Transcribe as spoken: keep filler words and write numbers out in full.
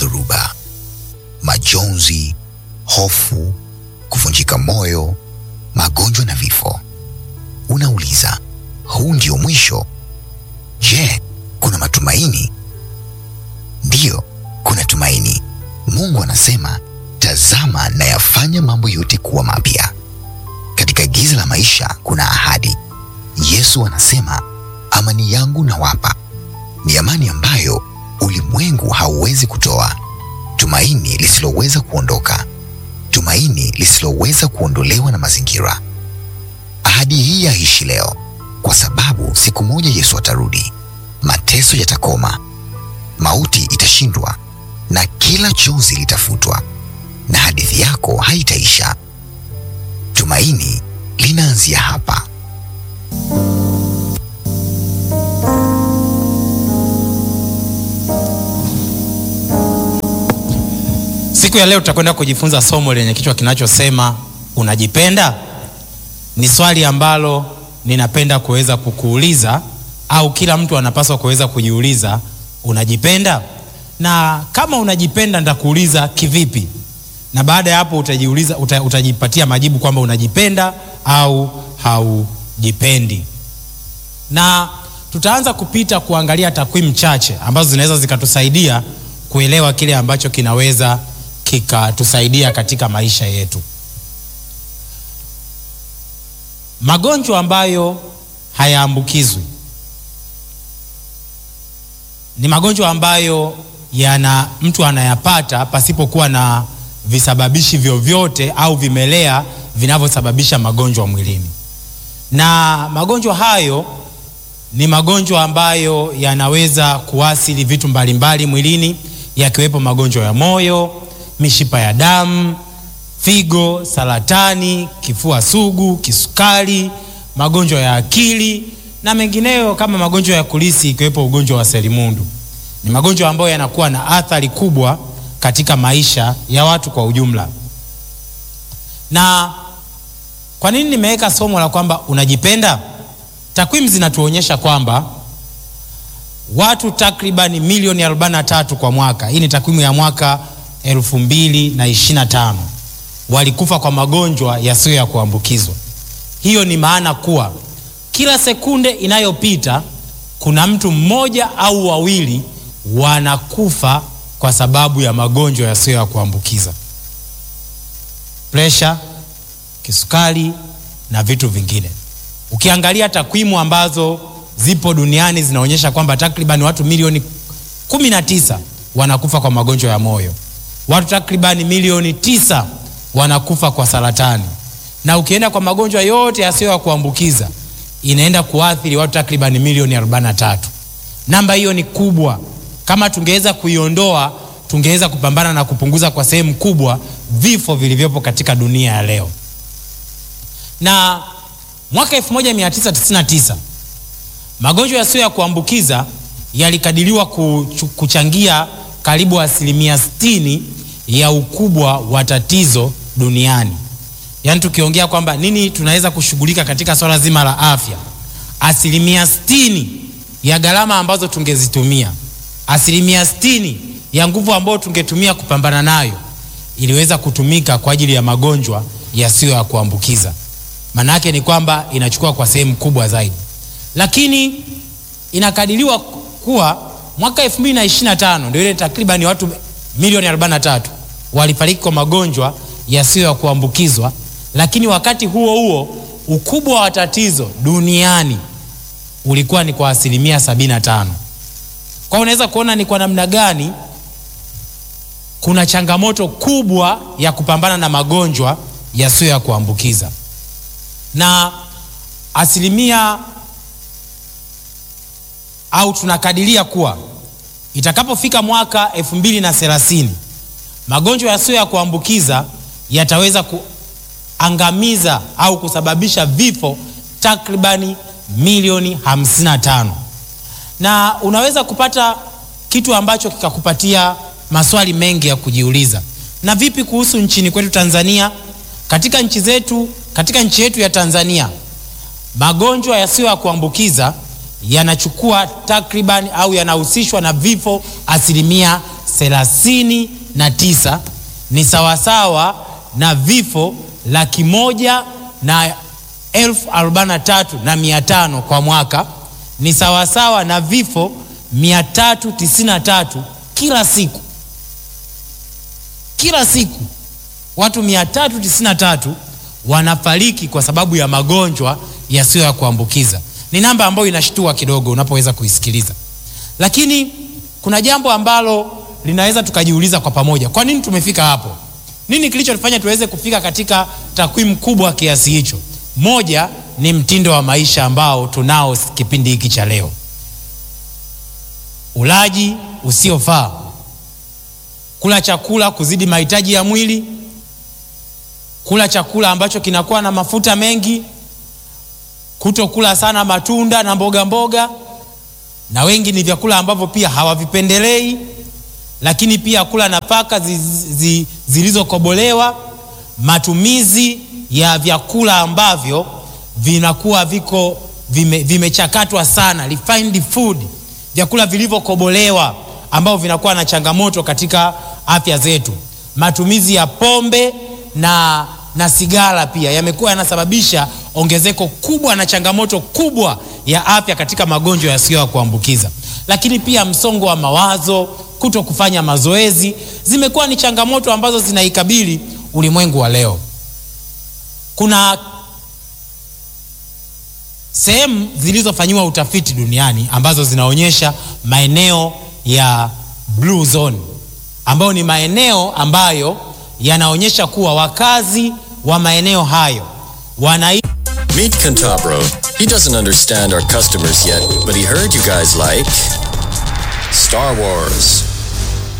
dhoruba, majonzi, hofu, kuvunjika moyo, magonjwa na vifo. Unauliza, huu ndio mwisho? Je, kuna matumaini? Ndiyo, kuna tumaini. Mungu anasema, tazama na yafanya mambo yote kuwa mapya. Katika giza la maisha kuna ahadi. Yesu anasema, amani yangu nawapa, ni amani ambayo ulimwengu hauwezi kutoa. Tumaini lisiloweza kuondoka, tumaini lisiloweza kuondolewa na mazingira. Ahadi hii yaishi leo, kwa sababu siku moja Yesu atarudi. Mateso yatakoma, mauti itashindwa, na kila chozi litafutwa, na hadithi yako haitaisha. Tumaini linaanzia hapa. Siku ya leo tutakwenda kujifunza somo lenye kichwa kinachosema unajipenda. Ni swali ambalo ninapenda kuweza kukuuliza, au kila mtu anapaswa kuweza kujiuliza, unajipenda? Na kama unajipenda, nitakuuliza kivipi? Na baada ya hapo utajiuliza, uta, utajipatia majibu kwamba unajipenda au haujipendi. Na tutaanza kupita kuangalia takwimu chache ambazo zinaweza zikatusaidia kuelewa kile ambacho kinaweza kikatusaidia katika maisha yetu. Magonjwa ambayo hayaambukizwi ni magonjwa ambayo yana mtu anayapata pasipokuwa na visababishi vyovyote au vimelea vinavyosababisha magonjwa mwilini. Na magonjwa hayo ni magonjwa ambayo yanaweza kuathiri vitu mbalimbali mwilini, yakiwepo magonjwa ya moyo, mishipa ya damu, figo, saratani, kifua sugu, kisukari, magonjwa ya akili na mengineyo kama magonjwa ya kulisi, ikiwepo ugonjwa wa selimundu. Ni magonjwa ambayo yanakuwa na athari kubwa katika maisha ya watu kwa ujumla. Na kwa nini nimeweka somo la kwamba unajipenda? Takwimu zinatuonyesha kwamba watu takriban milioni arobaini na tatu kwa mwaka, hii ni takwimu ya mwaka elfu mbili na ishirini na tano, walikufa kwa magonjwa yasiyo ya kuambukizwa. Hiyo ni maana kuwa kila sekunde inayopita kuna mtu mmoja au wawili wanakufa kwa sababu ya magonjwa yasiyo ya kuambukiza. Pressure, kisukari na vitu vingine. Ukiangalia takwimu ambazo zipo duniani zinaonyesha kwamba takriban watu milioni kumi na tisa wanakufa kwa magonjwa ya moyo. Watu takriban milioni tisa wanakufa kwa saratani. Na ukienda kwa magonjwa yote yasiyo ya kuambukiza, inaenda kuathiri watu takriban milioni arobaini na tatu. Namba hiyo ni kubwa. Kama tungeweza kuiondoa, tungeweza kupambana na kupunguza kwa sehemu kubwa vifo vilivyopo katika dunia ya leo. Na mwaka elfu moja mia tisa tisini na tisa magonjwa yasiyo ya kuambukiza yalikadiriwa kuchangia karibu asilimia sitini ya ukubwa wa tatizo duniani. Yaani tukiongea kwamba nini tunaweza kushughulika katika swala zima la afya, asilimia sitini ya gharama ambazo tungezitumia, asilimia sitini ya nguvu ambayo tungetumia kupambana nayo, iliweza kutumika kwa ajili ya magonjwa yasiyo ya kuambukiza. Maana yake ni kwamba inachukua kwa sehemu kubwa zaidi. Lakini inakadiriwa kuwa mwaka elfu mbili na ishirini na tano ndio ile takriban watu milioni arobaini na tatu walifariki kwa magonjwa yasiyo ya kuambukizwa, lakini wakati huo huo ukubwa wa tatizo duniani ulikuwa ni kwa asilimia sabini na tano. Kwa unaweza kuona ni kwa namna gani kuna changamoto kubwa ya kupambana na magonjwa yasiyo ya kuambukiza. Na asilimia au tunakadiria kuwa itakapofika mwaka elfu mbili na thelathini magonjwa yasiyo ya kuambukiza yataweza kuangamiza au kusababisha vifo takribani milioni hamsini na tano. Na unaweza kupata kitu ambacho kikakupatia maswali mengi ya kujiuliza. Na vipi kuhusu nchini kwetu Tanzania? Katika nchi zetu, katika nchi yetu ya Tanzania, magonjwa yasiyo ya kuambukiza yanachukua takriban au yanahusishwa na vifo asilimia thelathini na tisa ni sawasawa na vifo laki moja na elfu arobaini na tatu na mia tano kwa mwaka, ni sawasawa na vifo mia tatu tisini na tatu kila siku. Kila siku watu mia tatu tisini na tatu wanafariki kwa sababu ya magonjwa yasiyo ya kuambukiza. Ni namba ambayo inashtua kidogo unapoweza kuisikiliza. Lakini kuna jambo ambalo linaweza tukajiuliza kwa pamoja. Kwa nini tumefika hapo? Nini kilichotufanya tuweze kufika katika takwimu kubwa kiasi hicho? Moja ni mtindo wa maisha ambao tunao kipindi hiki cha leo. Ulaji usiofaa, kula chakula kuzidi mahitaji ya mwili, kula chakula ambacho kinakuwa na mafuta mengi, kutokula sana matunda na mboga mboga, na wengi ni vyakula ambavyo pia hawavipendelei, lakini pia kula nafaka zilizokobolewa, matumizi ya vyakula ambavyo vinakuwa viko vime, vimechakatwa sana, refined food, vyakula vilivyokobolewa ambao vinakuwa na changamoto katika afya zetu. Matumizi ya pombe na na sigara pia yamekuwa yanasababisha ongezeko kubwa na changamoto kubwa ya afya katika magonjwa yasiyo ya kuambukiza. Lakini pia msongo wa mawazo, kuto kufanya mazoezi, zimekuwa ni changamoto ambazo zinaikabili ulimwengu wa leo. Kuna sehemu zilizofanywa utafiti duniani ambazo zinaonyesha maeneo ya blue zone, ambayo ni maeneo ambayo yanaonyesha kuwa wakazi wa maeneo hayo wana Meet Cantabro. He doesn't understand our customers yet, but he heard you guys like Star Wars,